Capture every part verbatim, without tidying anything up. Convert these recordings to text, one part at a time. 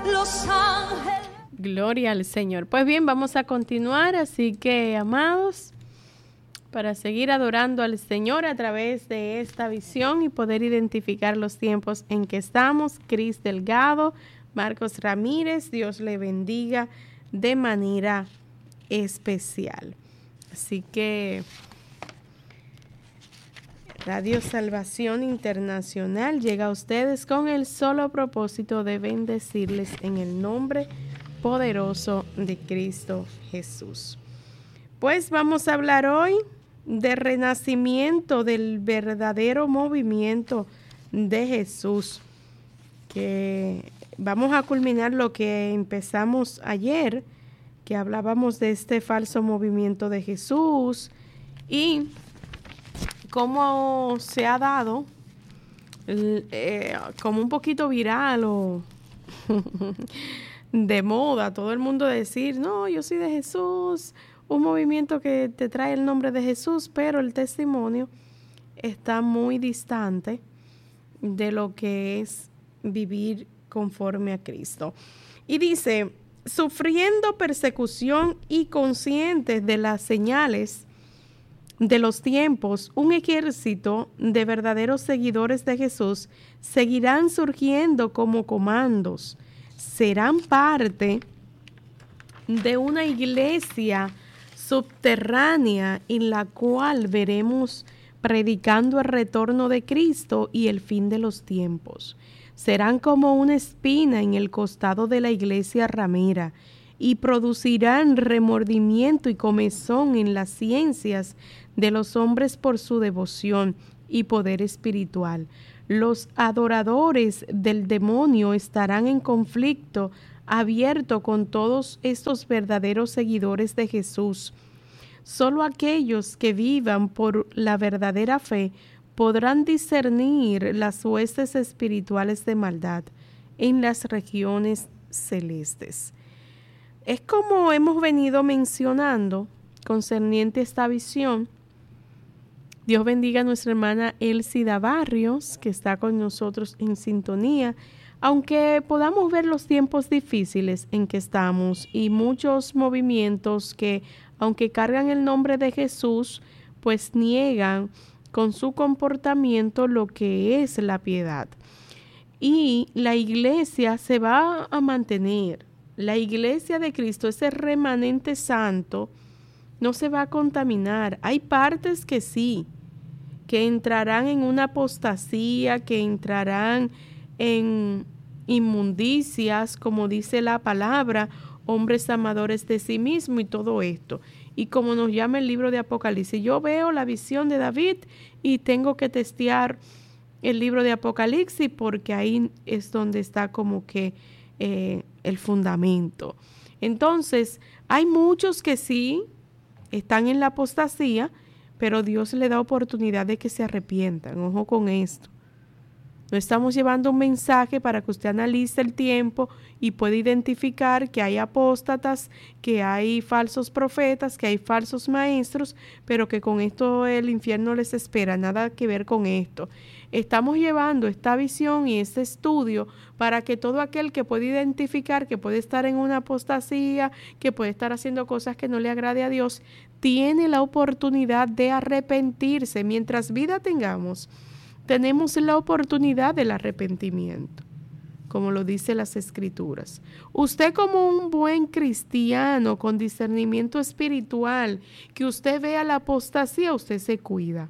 los ángeles. Gloria al Señor. Pues bien, vamos a continuar, así que, amados, para seguir adorando al Señor a través de esta visión y poder identificar los tiempos en que estamos. Cris Delgado, Marcos Ramírez, Dios le bendiga de manera especial. Así que Radio Salvación Internacional llega a ustedes con el solo propósito de bendecirles en el nombre poderoso de Cristo Jesús. Pues vamos a hablar hoy de renacimiento del verdadero movimiento de Jesús, que vamos a culminar lo que empezamos ayer, que hablábamos de este falso movimiento de Jesús y cómo se ha dado eh, como un poquito viral o de moda, todo el mundo decir, no, yo soy de Jesús, un movimiento que te trae el nombre de Jesús, pero el testimonio está muy distante de lo que es vivir conforme a Cristo. Y dice, sufriendo persecución y conscientes de las señales de los tiempos, un ejército de verdaderos seguidores de Jesús seguirán surgiendo como comandos. Serán parte de una iglesia subterránea en la cual veremos predicando el retorno de Cristo y el fin de los tiempos. Serán como una espina en el costado de la iglesia ramera y producirán remordimiento y comezón en las ciencias de los hombres por su devoción y poder espiritual. Los adoradores del demonio estarán en conflicto abierto con todos estos verdaderos seguidores de Jesús. Solo aquellos que vivan por la verdadera fe podrán discernir las huestes espirituales de maldad en las regiones celestes. Es como hemos venido mencionando concerniente a esta visión. Dios bendiga a nuestra hermana Elcida Barrios, que está con nosotros en sintonía, aunque podamos ver los tiempos difíciles en que estamos y muchos movimientos que, aunque cargan el nombre de Jesús, pues niegan con su comportamiento lo que es la piedad. Y la iglesia se va a mantener. La iglesia de Cristo, ese remanente santo, no se va a contaminar. Hay partes que sí, que entrarán en una apostasía, que entrarán en inmundicias, como dice la palabra, hombres amadores de sí mismo y todo esto. Y como nos llama el libro de Apocalipsis, yo veo la visión de David y tengo que testear el libro de Apocalipsis porque ahí es donde está como que eh, el fundamento. Entonces, hay muchos que sí están en la apostasía, pero Dios le da oportunidad de que se arrepientan. Ojo con esto. No estamos llevando un mensaje para que usted analice el tiempo y pueda identificar que hay apóstatas, que hay falsos profetas, que hay falsos maestros, pero que con esto el infierno les espera. Nada que ver con esto. Estamos llevando esta visión y este estudio para que todo aquel que puede identificar que puede estar en una apostasía, que puede estar haciendo cosas que no le agrade a Dios, tiene la oportunidad de arrepentirse. Mientras vida tengamos, tenemos la oportunidad del arrepentimiento, como lo dice las Escrituras. Usted como un buen cristiano con discernimiento espiritual, que usted vea la apostasía, usted se cuida.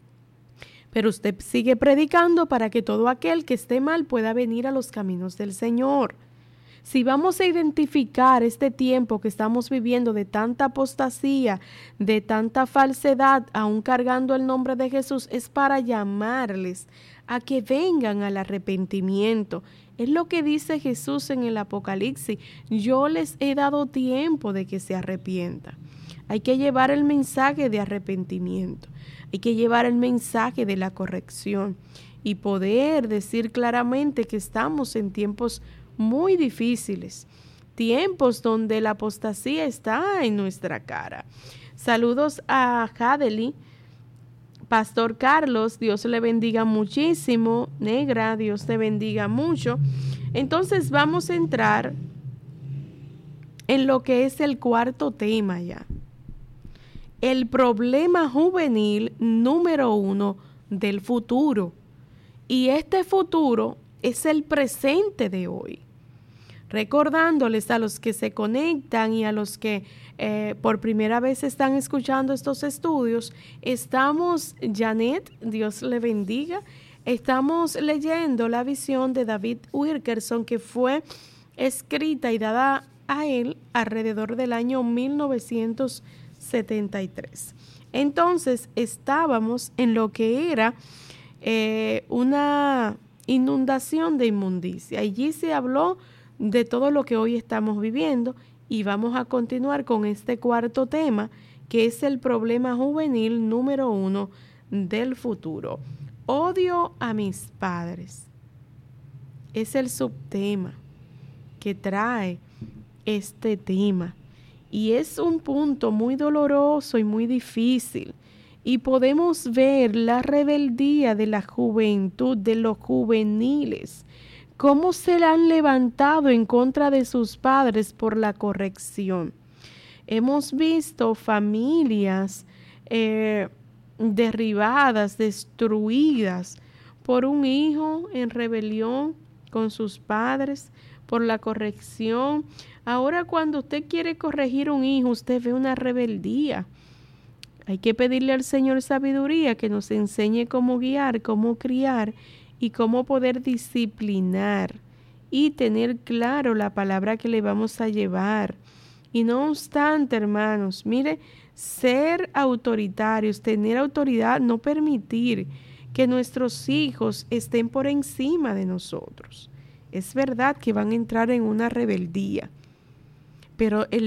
Pero usted sigue predicando para que todo aquel que esté mal pueda venir a los caminos del Señor. Si vamos a identificar este tiempo que estamos viviendo de tanta apostasía, de tanta falsedad, aún cargando el nombre de Jesús, es para llamarles a que vengan al arrepentimiento. Es lo que dice Jesús en el Apocalipsis. Yo les he dado tiempo de que se arrepientan. Hay que llevar el mensaje de arrepentimiento. Hay que llevar el mensaje de la corrección y poder decir claramente que estamos en tiempos muy difíciles, tiempos donde la apostasía está en nuestra cara. Saludos a Jadeli, Pastor Carlos, Dios le bendiga muchísimo. Negra, Dios te bendiga mucho. Entonces vamos a entrar en lo que es el cuarto tema ya. El problema juvenil número uno del futuro. Y este futuro es el presente de hoy. Recordándoles a los que se conectan y a los que eh, por primera vez están escuchando estos estudios, estamos, Janet, Dios le bendiga, estamos leyendo la visión de David Wilkerson, que fue escrita y dada a él alrededor del año mil novecientos setenta y tres. Entonces estábamos en lo que era eh, una inundación de inmundicia. Allí se habló de todo lo que hoy estamos viviendo y vamos a continuar con este cuarto tema, que es el problema juvenil número uno del futuro. Odio a mis padres. Es el subtema que trae este tema y es un punto muy doloroso y muy difícil, y podemos ver la rebeldía de la juventud, de los juveniles, cómo se han levantado en contra de sus padres por la corrección. Hemos visto familias eh, derribadas, destruidas por un hijo en rebelión con sus padres, por la corrección. Ahora, cuando usted quiere corregir a un hijo, usted ve una rebeldía. Hay que pedirle al Señor sabiduría, que nos enseñe cómo guiar, cómo criar y cómo poder disciplinar y tener claro la palabra que le vamos a llevar. Y no obstante, hermanos, mire, ser autoritarios, tener autoridad, no permitir que nuestros hijos estén por encima de nosotros. Es verdad que van a entrar en una rebeldía, pero el